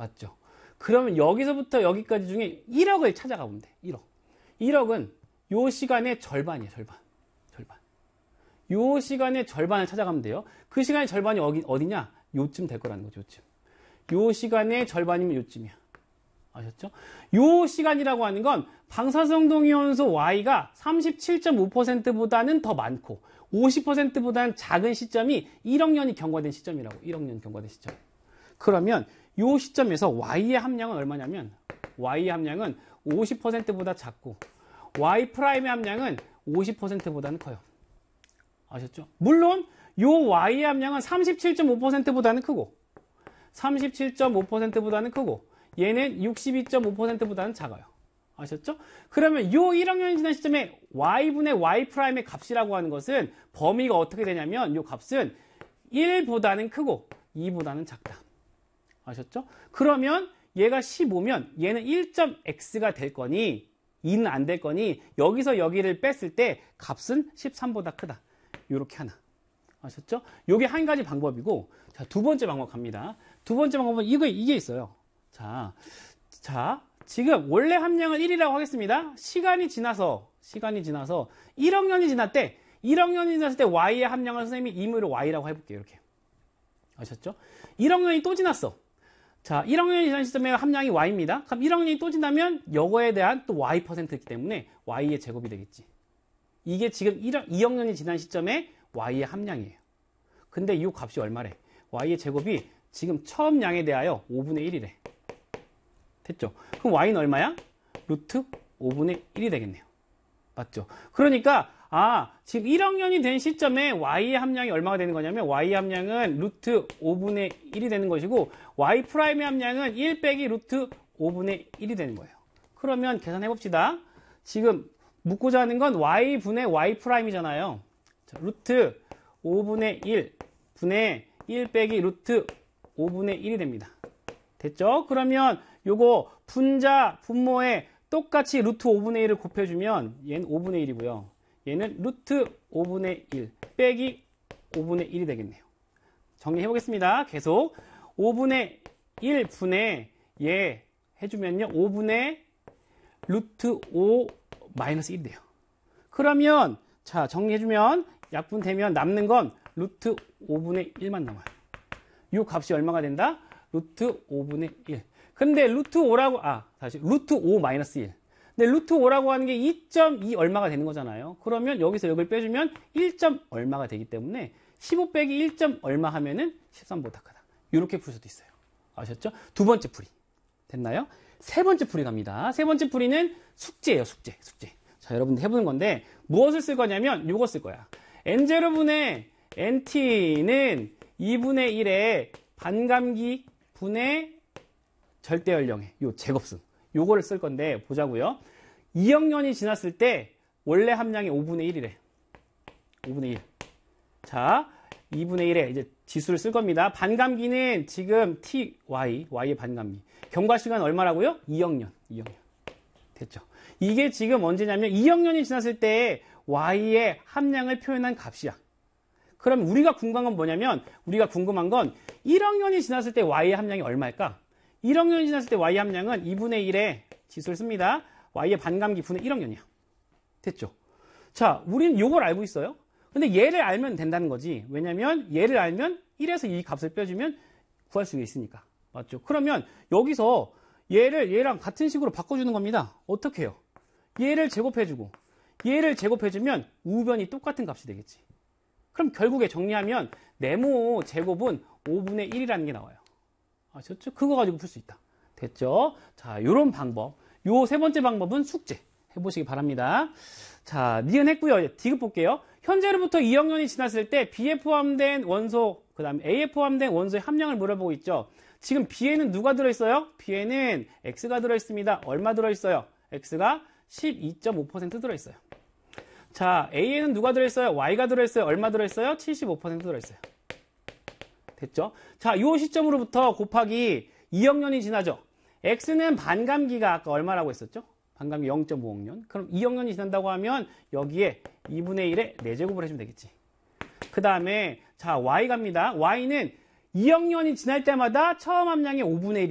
맞죠? 그러면 여기서부터 여기까지 중에 1억을 찾아가 보면 돼. 1억. 1억은 요 시간의 절반이에요. 절반. 요 시간의 절반을 찾아가면 돼요. 그 시간의 절반이 어디냐? 요쯤 될 거라는 거죠. 요쯤. 요 시간의 절반이면 요쯤이야. 아셨죠? 요 시간이라고 하는 건 방사성동위원소 Y가 37.5%보다는 더 많고 50%보다는 작은 시점이 1억 년이 경과된 시점이라고. 1억 년 경과된 시점. 그러면 요 시점에서 Y의 함량은 얼마냐면 Y의 함량은 50%보다 작고 Y 프라임의 함량은 50%보다는 커요. 아셨죠? 물론 요 Y의 함량은 37.5%보다는 크고 37.5%보다는 크고 얘는 62.5%보다는 작아요. 아셨죠? 그러면 요 1억 년이 지난 시점에 Y분의 Y 프라임의 값이라고 하는 것은 범위가 어떻게 되냐면 요 값은 1보다는 크고 2보다는 작다. 아셨죠? 그러면 얘가 15면 얘는 1.x가 될 거니 2는 안 될 거니 여기서 여기를 뺐을 때 값은 13보다 크다. 요렇게 하나. 아셨죠? 요게 한 가지 방법이고 자, 두 번째 방법 갑니다. 두 번째 방법은 이게 있어요. 자, 지금 원래 함량을 1이라고 하겠습니다. 시간이 지나서 1억 년이 지났대. 1억 년이 지났을 때 Y의 함량을 선생님이 임의로 Y라고 해볼게요. 이렇게. 아셨죠? 1억 년이 또 지났어. 자, 1억 년이 지난 시점에 함량이 Y입니다. 그럼 1억 년이 또 지나면 요거에 대한 또 Y%이기 때문에 Y의 제곱이 되겠지. 이게 지금 2억 년이 지난 시점에 Y의 함량이에요. 근데 이 값이 얼마래? Y의 제곱이 지금 처음 양에 대하여 5분의 1이래. 됐죠? 그럼 Y는 얼마야? 루트 5분의 1이 되겠네요. 맞죠? 그러니까 지금 1억 년이 된 시점에 Y의 함량이 얼마가 되는 거냐면 Y의 함량은 루트 5분의 1이 되는 것이고 Y 프라임의 함량은 1 빼기 루트 5분의 1이 되는 거예요. 그러면 계산해 봅시다. 지금 묻고자 하는 건 Y분의 Y 프라임이잖아요. 자, 루트 5분의 1 분의 1 빼기 루트 5분의 1이 됩니다. 됐죠? 그러면 요거 분자, 분모에 똑같이 루트 5분의 1을 곱해주면 얘는 5분의 1이고요. 얘는 루트 5분의 1 빼기 5분의 1이 되겠네요. 정리해보겠습니다. 계속 5분의 1 분의 얘 해주면요. 5분의 루트 5 마이너스 1이 돼요. 그러면 자 정리해주면 약분되면 남는 건 루트 5분의 1만 남아요. 이 값이 얼마가 된다? 루트 5분의 1. 근데 루트 5라고 다시 루트 5 마이너스 1. 근데 루트 5라고 하는 게 2.2 얼마가 되는 거잖아요. 그러면 여기서 여기를 빼주면 1. 얼마가 되기 때문에 15 빼기 1. 얼마 하면은 13보다 크다. 이렇게 풀 수도 있어요. 아셨죠? 두 번째 풀이. 됐나요? 세 번째 풀이 갑니다. 세 번째 풀이는 숙제예요. 숙제. 자, 여러분들 해보는 건데 무엇을 쓸 거냐면 요거 쓸 거야. n0분의 nt는 2분의 1의 반감기 분의 절대 연령의 요 제곱수. 요거를 쓸 건데 보자고요. 2억 년이 지났을 때 원래 함량이 5분의 1이래. 5분의 1. 자, 2분의 1에 이제 지수를 쓸 겁니다. 반감기는 지금 Y의 반감기. 경과 시간 얼마라고요? 2억 년. 됐죠? 이게 지금 언제냐면 2억 년이 지났을 때 Y의 함량을 표현한 값이야. 그럼 우리가 궁금한 건 뭐냐면 우리가 궁금한 건 1억 년이 지났을 때 Y의 함량이 얼마일까? 1억 년이 지났을 때 Y의 함량은 2분의 1의 지수를 씁니다. Y의 반감기 분의 1억 년이야. 됐죠? 자, 우리는 요걸 알고 있어요. 근데 얘를 알면 된다는 거지. 왜냐면 얘를 알면 1에서 이 값을 빼주면 구할 수가 있으니까. 맞죠? 그러면 여기서 얘랑 같은 식으로 바꿔주는 겁니다. 어떻게 해요? 얘를 제곱해주고 얘를 제곱해주면 우변이 똑같은 값이 되겠지. 그럼 결국에 정리하면 네모 제곱은 5분의 1이라는 게 나와요. 아셨죠? 그거 가지고 풀 수 있다. 됐죠? 자, 요런 방법. 요 세 번째 방법은 숙제. 해보시기 바랍니다. 자, 니은 했고요. 디귿 볼게요. 현재로부터 2억 년이 지났을 때 B에 포함된 원소, 그 다음에 A에 포함된 원소의 함량을 물어보고 있죠. 지금 B에는 누가 들어있어요? B에는 X가 들어있습니다. 얼마 들어있어요? X가 12.5% 들어있어요. 자, A에는 누가 들어있어요? Y가 들어있어요. 얼마 들어있어요? 75% 들어있어요. 됐죠? 자, 이 시점으로부터 곱하기 2억 년이 지나죠. X는 반감기가 아까 얼마라고 했었죠? 반감기 0.5억 년. 그럼 2억 년이 지난다고 하면 여기에 2분의 1에 4제곱을 해주면 되겠지. 그 다음에 자 Y 갑니다. Y는 2억 년이 지날 때마다 처음 함량의 5분의 1